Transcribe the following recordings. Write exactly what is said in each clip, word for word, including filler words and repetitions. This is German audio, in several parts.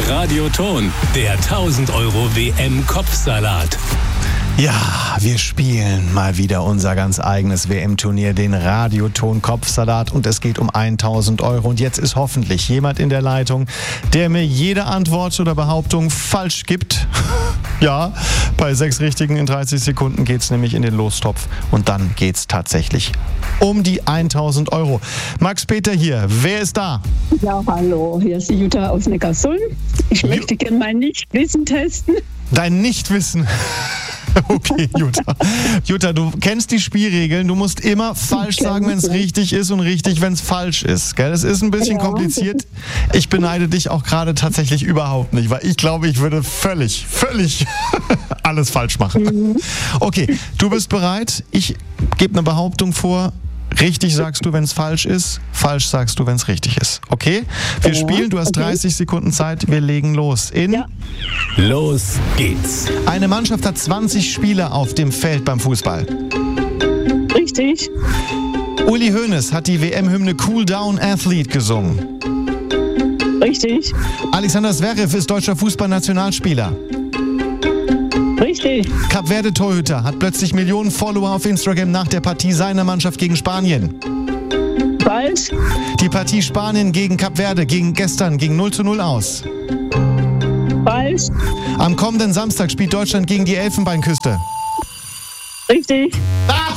Radioton, der tausend Euro W M-Kopfsalat. Ja, wir spielen mal wieder unser ganz eigenes W M-Turnier, den Radioton-Kopfsalat, und es geht um tausend Euro. Und jetzt ist hoffentlich jemand in der Leitung, der mir jede Antwort oder Behauptung falsch gibt. Ja, bei sechs Richtigen in dreißig Sekunden geht's nämlich in den Lostopf und dann geht's tatsächlich um die tausend Euro. Max Peter hier, wer ist da? Ja, hallo, hier ist die Jutta aus Neckarsulm. Ich Ju- möchte gerne mein Nichtwissen testen. Dein Nichtwissen? Okay, Jutta. Jutta, du kennst die Spielregeln. Du musst immer falsch sagen, wenn es richtig ist, und richtig, wenn es falsch ist. Gell? Das ist ein bisschen ja. kompliziert. Ich beneide dich auch gerade tatsächlich überhaupt nicht, weil ich glaube, ich würde völlig, völlig alles falsch machen. Mhm. Okay, du bist bereit. Ich gebe eine Behauptung vor. Richtig sagst du, wenn es falsch ist. Falsch sagst du, wenn es richtig ist. Okay? Wir ja, spielen. Du hast okay. dreißig Sekunden Zeit. Wir legen los. In ja. Los geht's. Eine Mannschaft hat zwanzig Spieler auf dem Feld beim Fußball. Richtig. Uli Hoeneß hat die W M-Hymne Cool Down Athlete gesungen. Richtig. Alexander Zverev ist deutscher Fußballnationalspieler. Richtig. Kap-Verde-Torhüter hat plötzlich Millionen Follower auf Instagram nach der Partie seiner Mannschaft gegen Spanien. Falsch. Die Partie Spanien gegen Kap-Verde gegen gestern ging null zu null aus. Falsch. Am kommenden Samstag spielt Deutschland gegen die Elfenbeinküste. Richtig. Ah!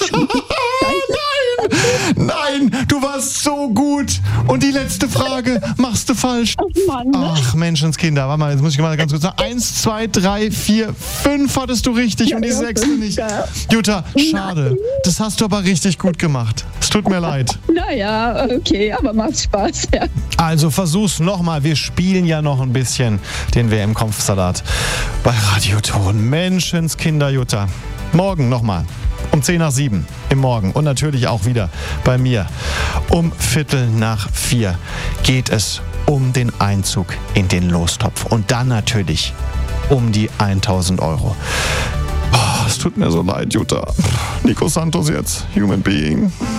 Nein! Nein, du warst so gut. Und die letzte Frage machst du falsch. Ach Mann. Ach, Menschenskinder. Warte mal, jetzt muss ich mal ganz kurz sagen. Eins, zwei, drei, vier, fünf hattest du richtig, ja, und die ja, sechste nicht. Ja. Jutta, schade. Nein. Das hast du aber richtig gut gemacht. Es tut mir leid. Naja, okay, aber macht Spaß, ja. Also versuch's nochmal. Wir spielen ja noch ein bisschen den W M-Kopfsalat bei Radioton. Menschenskinder, Jutta. Morgen nochmal. Um zehn nach sieben im Morgen, und natürlich auch wieder bei mir um Viertel nach vier geht es um den Einzug in den Lostopf und dann natürlich um die tausend Euro. Oh, es tut mir so leid, Jutta. Nico Santos jetzt, Human Being.